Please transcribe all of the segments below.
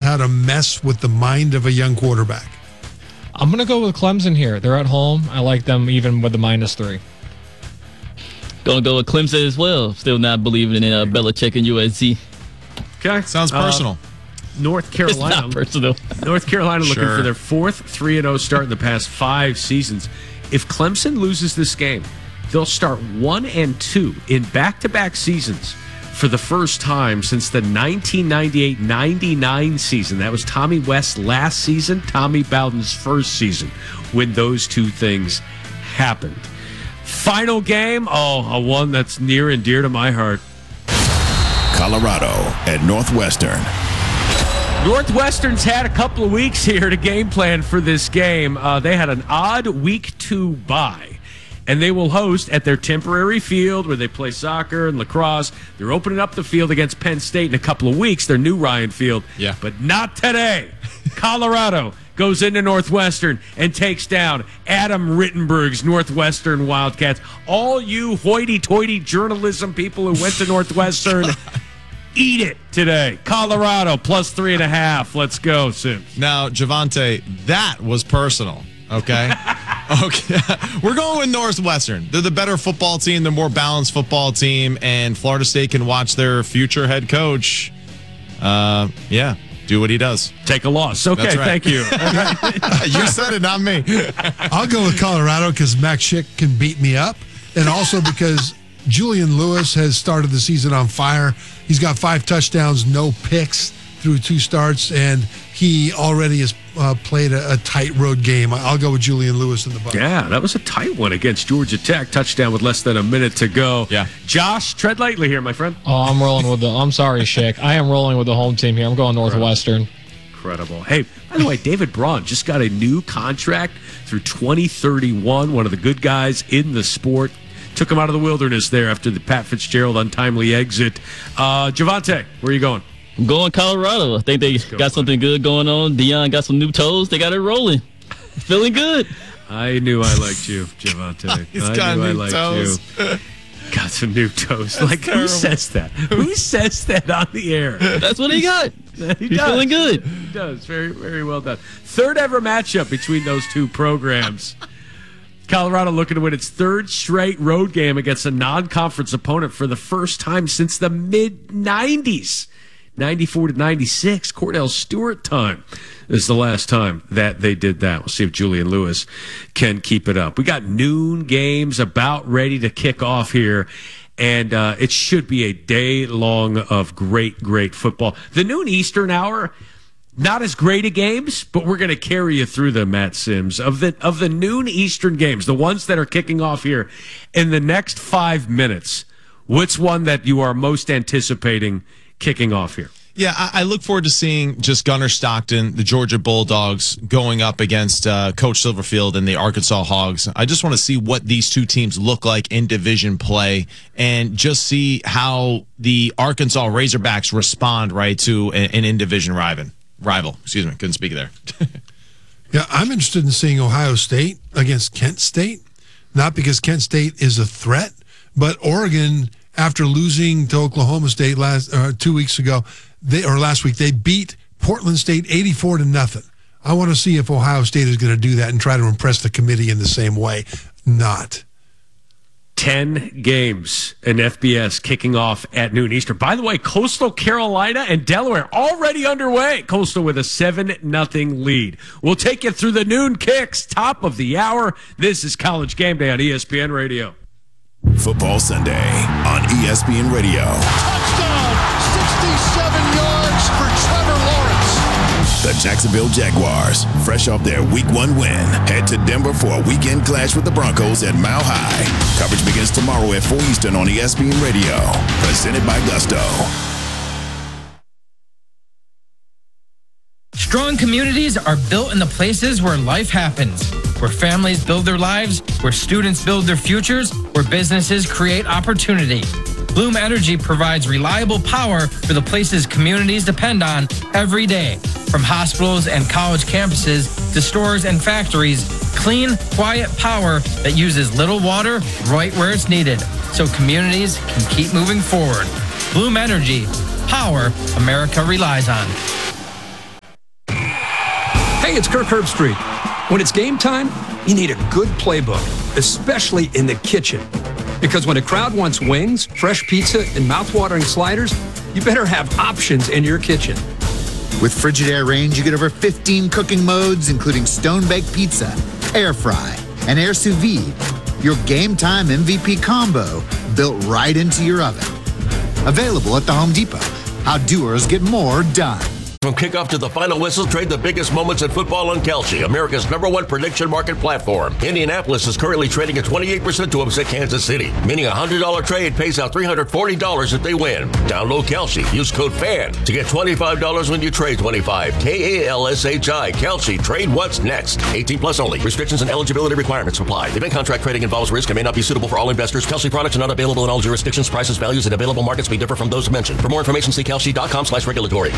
how to mess with the mind of a young quarterback. I'm going to go with Clemson here. They're at home. I like them even with the -3. Going to go with Clemson as well. Still not believing in Belichick and USC. Okay. Sounds personal. North Carolina. It's not personal. North Carolina looking Sure. for their 4th 3-0 start in the past 5 seasons. If Clemson loses this game, they'll start 1-2 in back-to-back seasons for the first time since the 1998-99 season. That was Tommy West's last season, Tommy Bowden's first season, when those two things happened. Final game, a one that's near and dear to my heart. Colorado at Northwestern. Northwestern's had a couple of weeks here to game plan for this game. They had an odd week 2 bye, and they will host at their temporary field where they play soccer and lacrosse. They're opening up the field against Penn State in a couple of weeks, their new Ryan Field. Yeah. But not today. Colorado goes into Northwestern and takes down Adam Rittenberg's Northwestern Wildcats. All you hoity-toity journalism people who went to Northwestern, eat it today. Colorado plus 3.5. Let's go, Sims. Now, Javante, that was personal, okay? Okay. We're going with Northwestern. They're the better football team, the more balanced football team, and Florida State can watch their future head coach, do what he does. Take a loss. Okay, That's right. Thank you. You said it, not me. I'll go with Colorado because Max Schick can beat me up, and also because Julian Lewis has started the season on fire. He's got 5 touchdowns, no picks through 2 starts, and he already has played a tight road game. I'll go with Julian Lewis in the Bucs. Yeah, that was a tight one against Georgia Tech. Touchdown with less than a minute to go. Yeah. Josh, tread lightly here, my friend. Oh, I'm rolling with I'm sorry, Schick. I am rolling with the home team here. I'm going Northwestern. Incredible. Hey, by the way, David Braun just got a new contract through 2031. One of the good guys in the sport. Took him out of the wilderness there after the Pat Fitzgerald untimely exit. Javante, where are you going? I'm going Colorado. I think they got something good going on. Deion got some new toes. They got it rolling. Feeling good. I knew I liked you, Javante. He's got new toes. You. Got some new toes. Like, who says that? Who says that on the air? That's what he got. He's feeling good. He does. Very, very well done. Third ever matchup between those two programs. Colorado looking to win its 3rd straight road game against a non-conference opponent for the first time since the mid-90s. 94-96, Cordell Stewart time is the last time that they did that. We'll see if Julian Lewis can keep it up. We got noon games about ready to kick off here, and it should be a day long of great, great football. The noon Eastern hour, not as great a games, but we're going to carry you through them, Matt Sims. Of the noon Eastern games, the ones that are kicking off here in the next 5 minutes, what's one that you are most anticipating kicking off here? Yeah, I look forward to seeing just Gunnar Stockton, the Georgia Bulldogs, going up against Coach Silverfield and the Arkansas Hogs. I just want to see what these two teams look like in division play and just see how the Arkansas Razorbacks respond, right, to an in-division rival. Excuse me, couldn't speak there. Yeah, I'm interested in seeing Ohio State against Kent State, not because Kent State is a threat, but Oregon, after losing to Oklahoma State last week, they beat Portland State 84-0. I want to see if Ohio State is going to do that and try to impress the committee in the same way. Not. 10 games in FBS kicking off at noon Eastern. By the way, Coastal Carolina and Delaware already underway. Coastal with a 7-0 lead. We'll take you through the noon kicks, top of the hour. This is College Game Day on ESPN Radio. Football Sunday on ESPN Radio. Touchdown! 67 yards for Trevor Lawrence. The Jacksonville Jaguars, fresh off their Week 1 win, head to Denver for a weekend clash with the Broncos at Mile High. Coverage begins tomorrow at 4 Eastern on ESPN Radio. Presented by Gusto. Strong communities are built in the places where life happens, where families build their lives, where students build their futures, where businesses create opportunity. Bloom Energy provides reliable power for the places communities depend on every day. From hospitals and college campuses to stores and factories, clean, quiet power that uses little water right where it's needed, so communities can keep moving forward. Bloom Energy, power America relies on. Hey, it's Kirk Herbstreit. When it's game time, you need a good playbook, especially in the kitchen. Because when a crowd wants wings, fresh pizza, and mouth-watering sliders, you better have options in your kitchen. With Frigidaire Range, you get over 15 cooking modes, including stone-baked pizza, air fry, and air sous vide. Your game time MVP combo built right into your oven. Available at the Home Depot. How doers get more done. From kickoff to the final whistle, trade the biggest moments in football on Kalshi, America's #1 prediction market platform. Indianapolis is currently trading at 28% to upset Kansas City, meaning a $100 trade pays out $340 if they win. Download Kalshi. Use code FAN to get $25 when you trade 25. KALSHI. Kalshi. Trade what's next. 18 plus only. Restrictions and eligibility requirements apply. Event contract trading involves risk and may not be suitable for all investors. Kalshi products are not available in all jurisdictions. Prices, values, and available markets may differ from those mentioned. For more information, see kalshi.com/regulatory.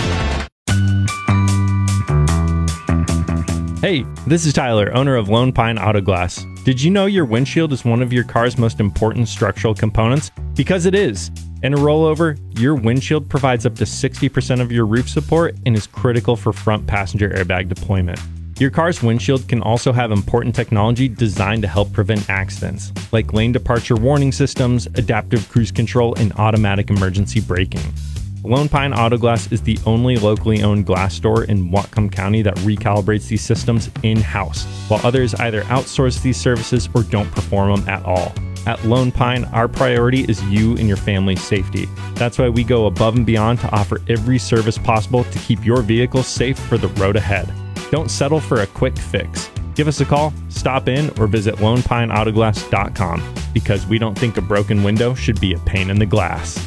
Hey, this is Tyler, owner of Lone Pine Auto Glass. Did you know your windshield is one of your car's most important structural components? Because it is. In a rollover, your windshield provides up to 60% of your roof support and is critical for front passenger airbag deployment. Your car's windshield can also have important technology designed to help prevent accidents, like lane departure warning systems, adaptive cruise control, and automatic emergency braking. Lone Pine Auto Glass is the only locally owned glass store in Whatcom County that recalibrates these systems in-house, while others either outsource these services or don't perform them at all. At Lone Pine, our priority is you and your family's safety. That's why we go above and beyond to offer every service possible to keep your vehicle safe for the road ahead. Don't settle for a quick fix. Give us a call, stop in, or visit lonepineautoglass.com, because we don't think a broken window should be a pain in the glass.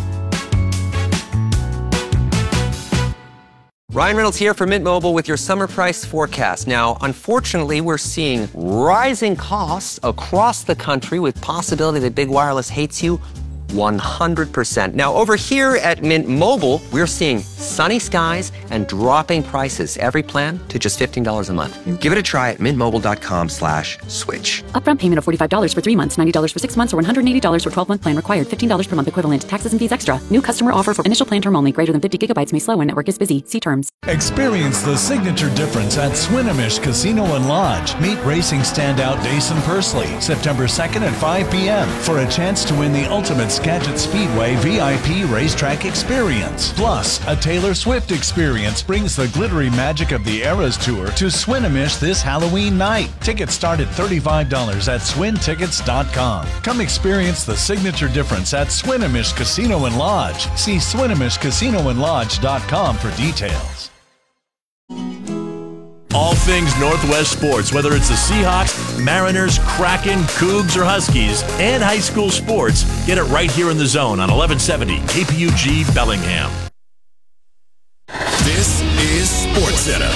Ryan Reynolds here for Mint Mobile with your summer price forecast. Now, unfortunately, we're seeing rising costs across the country with possibility that big wireless hates you 100%. Now, over here at Mint Mobile, we're seeing sunny skies and dropping prices. Every plan to just $15 a month. Give it a try at mintmobile.com/switch. Upfront payment of $45 for 3 months, $90 for 6 months, or $180 for 12-month plan required. $15 per month equivalent. Taxes and fees extra. New customer offer for initial plan term only. Greater than 50 gigabytes may slow when network is busy. See terms. Experience the signature difference at Swinomish Casino and Lodge. Meet racing standout Dason Pursley September 2nd at 5 p.m. for a chance to win the ultimate Skagit Speedway VIP racetrack experience. Plus, a Taylor Swift experience brings the glittery magic of the Eras Tour to Swinomish this Halloween night. Tickets start at $35 at swintickets.com. Come experience the signature difference at Swinomish Casino and Lodge. See SwinomishCasinoandLodge.com for details. All things Northwest sports, whether it's the Seahawks, Mariners, Kraken, Cougs, or Huskies, and high school sports, get it right here in the zone on 1170 KPUG Bellingham. This is SportsCenter.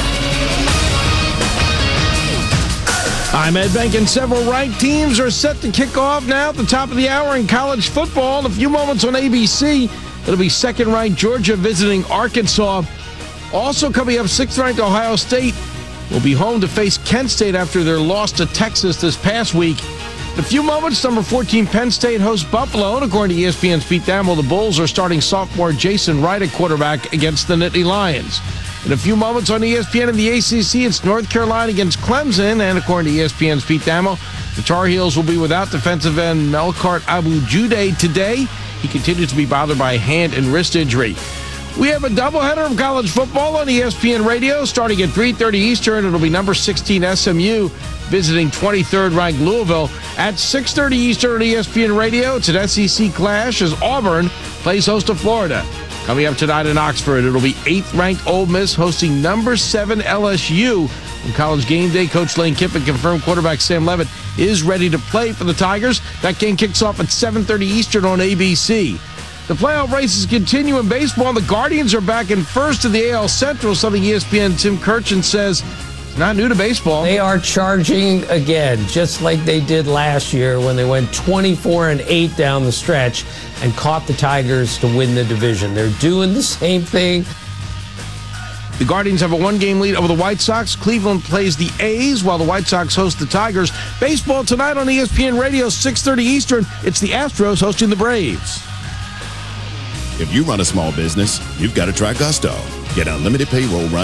I'm Ed Bank, and several ranked teams are set to kick off now at the top of the hour in college football. In a few moments on ABC, it'll be second-ranked Georgia visiting Arkansas. Also coming up, 6th-ranked Ohio State will be home to face Kent State after their loss to Texas this past week. In a few moments, number 14 Penn State hosts Buffalo, and according to ESPN's Pete Thamel, the Bulls are starting sophomore Jason Wright at quarterback against the Nittany Lions. In a few moments on ESPN and the ACC, it's North Carolina against Clemson, and according to ESPN's Pete Thamel, the Tar Heels will be without defensive end Melkart Abu-Jude today. He continues to be bothered by a hand and wrist injury. We have a doubleheader of college football on ESPN Radio starting at 3:30 Eastern. It'll be number 16 SMU visiting 23rd ranked Louisville. At 6:30 Eastern on ESPN Radio, it's an SEC clash as Auburn plays host to Florida. Coming up tonight in Oxford, it'll be 8th ranked Ole Miss hosting number 7 LSU. On College Game Day, Coach Lane Kiffin confirmed quarterback Sam Leavitt is ready to play for the Tigers. That game kicks off at 7:30 Eastern on ABC. The playoff races continue in baseball. The Guardians are back in first in the AL Central, something ESPN Tim Kirchin says is not new to baseball. They are charging again, just like they did last year when they went 24-8 down the stretch and caught the Tigers to win the division. They're doing the same thing. The Guardians have a one-game lead over the White Sox. Cleveland plays the A's while the White Sox host the Tigers. Baseball tonight on ESPN Radio, 6:30 Eastern. It's the Astros hosting the Braves. If you run a small business, you've got to try Gusto. Get unlimited payroll run